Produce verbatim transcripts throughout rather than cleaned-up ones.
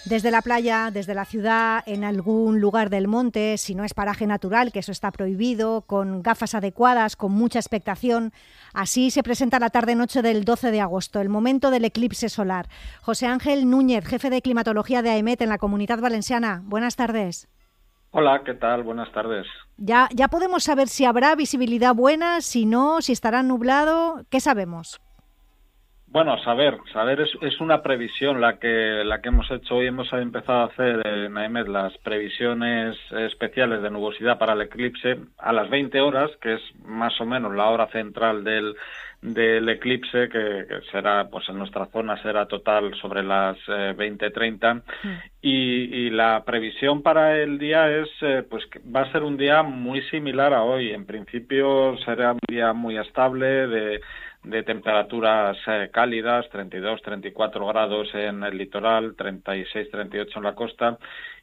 Desde la playa, desde la ciudad, en algún lugar del monte, si no es paraje natural, que eso está prohibido, con gafas adecuadas, con mucha expectación. Así se presenta la tarde-noche del doce de agosto, el momento del eclipse solar. José Ángel Núñez, jefe de climatología de AEMET en la Comunidad Valenciana. Buenas tardes. Hola, ¿qué tal? Buenas tardes. Ya, ya podemos saber si habrá visibilidad buena, si no, si estará nublado. ¿Qué sabemos? Bueno, saber, saber es, es una previsión la que la que hemos hecho hoy. Hemos empezado a hacer en AEMET las previsiones especiales de nubosidad para el eclipse a las veinte horas, que es más o menos la hora central del del eclipse, que, que será, pues en nuestra zona será total sobre las eh, veinte treinta. Mm. Y, y la previsión para el día es, eh, pues que va a ser un día muy similar a hoy. En principio será un día muy estable, de de temperaturas eh, cálidas, treinta y dos, treinta y cuatro grados en el litoral, treinta y seis, treinta y ocho en la costa,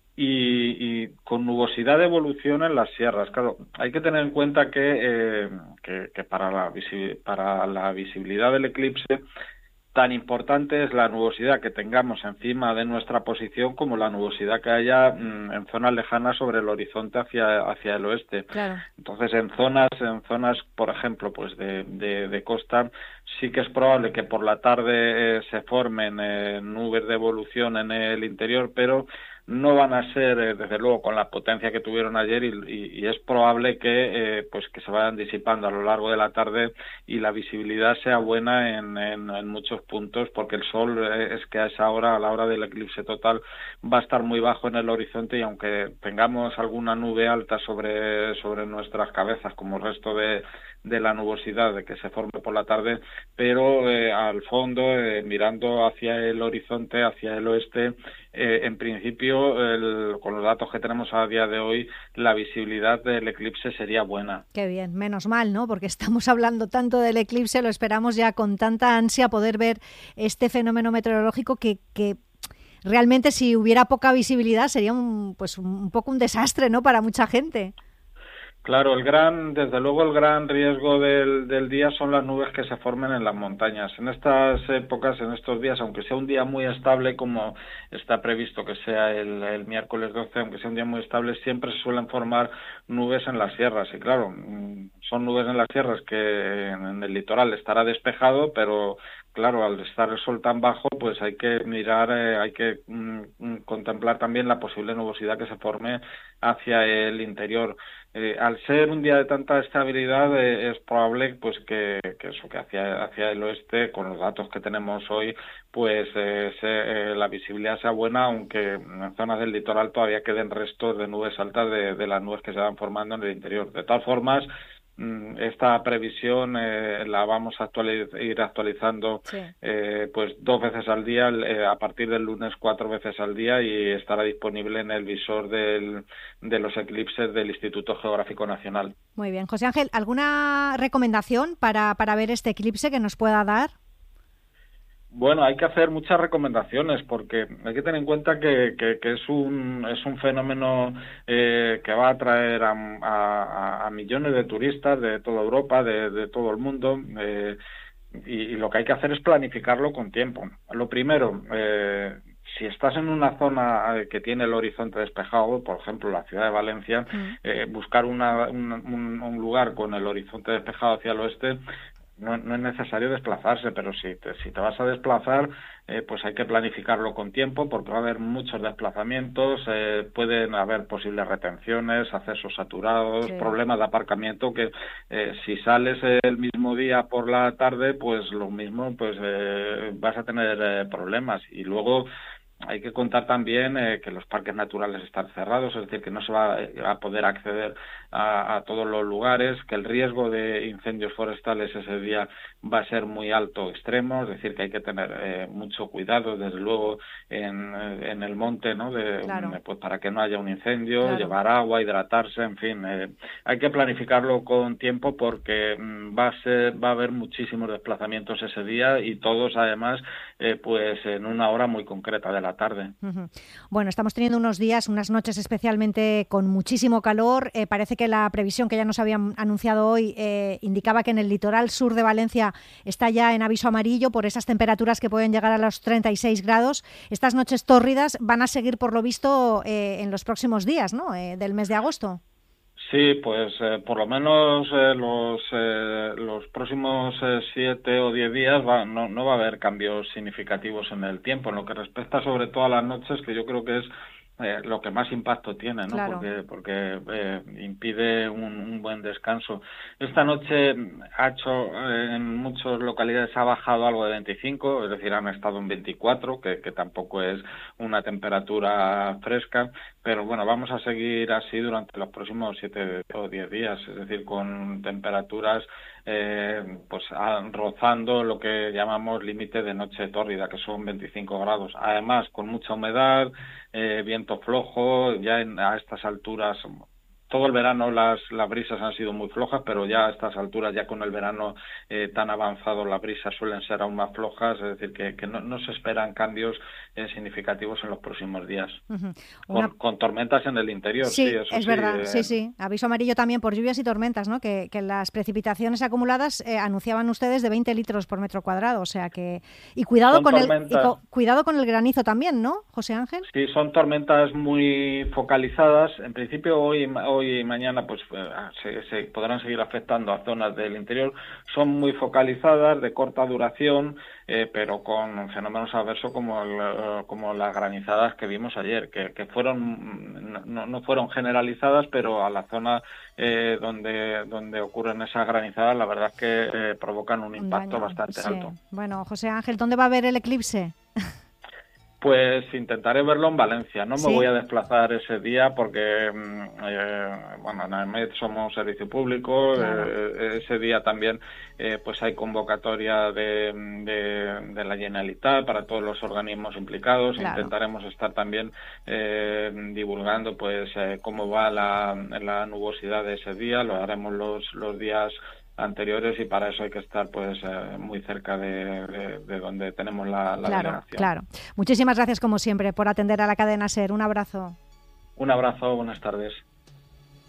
y, y con nubosidad de evolución en las sierras. Claro, hay que tener en cuenta que, eh, que, que para, la visi- para la visibilidad del eclipse, tan importante es la nubosidad que tengamos encima de nuestra posición como la nubosidad que haya mmm, en zonas lejanas sobre el horizonte hacia hacia el oeste. Claro. Entonces, en zonas, en zonas, por ejemplo, pues de, de, de costa, sí que es probable que por la tarde eh, se formen eh, nubes de evolución en el interior, pero no van a ser, eh, desde luego, con la potencia que tuvieron ayer, y, y, y es probable que eh, pues que se vayan disipando a lo largo de la tarde y la visibilidad sea buena en, en, en muchos puntos, porque el sol eh, es que a esa hora, a la hora del eclipse total, va a estar muy bajo en el horizonte, y aunque tengamos alguna nube alta sobre, sobre nuestras cabezas, como el resto de de la nubosidad de que se forme por la tarde, pero eh, al fondo, eh, mirando hacia el horizonte, hacia el oeste, eh, en principio, el, con los datos que tenemos a día de hoy, la visibilidad del eclipse sería buena. Qué bien, menos mal, ¿no? Porque estamos hablando tanto del eclipse, lo esperamos ya con tanta ansia poder ver este fenómeno meteorológico que, que realmente, si hubiera poca visibilidad, sería un, pues un poco un desastre, ¿no? Para mucha gente. Claro, el gran, desde luego el gran riesgo del, del día son las nubes que se formen en las montañas. En estas épocas, en estos días, aunque sea un día muy estable, como está previsto que sea el, el miércoles doce, aunque sea un día muy estable, siempre se suelen formar nubes en las sierras. Y claro, son nubes en las sierras que en el litoral estará despejado, pero claro, al estar el sol tan bajo, pues hay que mirar, eh, hay que mm, contemplar también la posible nubosidad que se forme hacia el interior. Eh, al ser un día de tanta estabilidad, eh, es probable pues que, que eso, que hacia, hacia el oeste, con los datos que tenemos hoy, pues eh, se, eh, la visibilidad sea buena, aunque en zonas del litoral todavía queden restos de nubes altas de, de las nubes que se van formando en el interior. De todas formas, esta previsión eh, la vamos a actualiz- ir actualizando sí. eh, pues dos veces al día, eh, a partir del lunes cuatro veces al día, y estará disponible en el visor del, de los eclipses del Instituto Geográfico Nacional. Muy bien. José Ángel, ¿alguna recomendación para, para ver este eclipse que nos pueda dar? Bueno, hay que hacer muchas recomendaciones, porque hay que tener en cuenta que, que, que es un es un fenómeno eh, que va a atraer a, a, a millones de turistas de toda Europa, de, de todo el mundo, eh, y, y lo que hay que hacer es planificarlo con tiempo. Lo primero, eh, si estás en una zona que tiene el horizonte despejado, por ejemplo la ciudad de Valencia, mm. eh, buscar una, un, un, un lugar con el horizonte despejado hacia el oeste. No, no es necesario desplazarse, pero si te, si te vas a desplazar, eh, pues hay que planificarlo con tiempo, porque va a haber muchos desplazamientos, eh, pueden haber posibles retenciones, accesos saturados, sí. problemas de aparcamiento, que eh, si sales el mismo día por la tarde, pues lo mismo, pues eh, vas a tener eh, problemas. Y luego hay que contar también eh, que los parques naturales están cerrados, es decir, que no se va a poder acceder a, a todos los lugares, que el riesgo de incendios forestales ese día va a ser muy alto, extremo, es decir, que hay que tener eh, mucho cuidado, desde luego, en, en el monte, ¿no? De, claro. pues para que no haya un incendio, claro. llevar agua, hidratarse, en fin, eh, hay que planificarlo con tiempo, porque mm, va a ser, va a haber muchísimos desplazamientos ese día, y todos, además, eh, pues en una hora muy concreta de la tarde. Uh-huh. Bueno, estamos teniendo unos días, unas noches especialmente con muchísimo calor. Eh, parece que la previsión que ya nos habían anunciado hoy eh, indicaba que en el litoral sur de Valencia está ya en aviso amarillo por esas temperaturas que pueden llegar a los treinta y seis grados. Estas noches tórridas van a seguir, por lo visto, eh, en los próximos días, ¿no? Eh, del mes de agosto. Sí, pues eh, por lo menos eh, los eh, los próximos eh, siete o diez días va, no, no va a haber cambios significativos en el tiempo. En lo que respecta sobre todo a las noches, que yo creo que es eh, lo que más impacto tiene, ¿no? Claro. Porque porque eh, impide un, un buen descanso. Esta noche ha hecho eh, en muchas localidades ha bajado algo de veinticinco, es decir, han estado en veinticuatro, que, que tampoco es una temperatura fresca. Pero bueno, vamos a seguir así durante los próximos siete o diez días, es decir, con temperaturas eh, pues a, rozando lo que llamamos límite de noche tórrida, que son veinticinco grados. Además, con mucha humedad, eh, viento flojo, ya en, a estas alturas. Todo el verano las, las brisas han sido muy flojas, pero ya a estas alturas, ya con el verano eh, tan avanzado, las brisas suelen ser aún más flojas, es decir, que, que no, no se esperan cambios eh, significativos en los próximos días. Uh-huh. Una... Con, con tormentas en el interior, sí, sí, eso es sí. verdad, Eh... sí, sí. Aviso amarillo también por lluvias y tormentas, ¿no? Que, que las precipitaciones acumuladas eh, anunciaban ustedes de veinte litros por metro cuadrado, o sea que... Y cuidado con, el, y co- cuidado con el granizo también, ¿no, José Ángel? Sí, son tormentas muy focalizadas. En principio, hoy, hoy y mañana pues se, se podrán seguir afectando a zonas del interior. Son muy focalizadas, de corta duración, eh, pero con fenómenos adversos como, el, como las granizadas que vimos ayer, que, que fueron no, no fueron generalizadas, pero a la zona eh, donde, donde ocurren esas granizadas, la verdad es que eh, provocan un impacto un daño, bastante sí. alto. Bueno, José Ángel, ¿dónde va a haber el eclipse? Pues intentaré verlo en Valencia. No me ¿Sí? voy a desplazar ese día porque, eh, bueno, en AEMET somos servicio público. Claro. Eh, ese día también eh, pues hay convocatoria de, de, de la Generalitat para todos los organismos implicados. Claro. Intentaremos estar también eh, divulgando pues eh, cómo va la, la nubosidad de ese día. Lo haremos los, los días anteriores y para eso hay que estar pues eh, muy cerca de, de, de donde tenemos la, la claro, delegación. Claro. Muchísimas gracias como siempre por atender a la cadena SER. Un abrazo. Un abrazo, buenas tardes.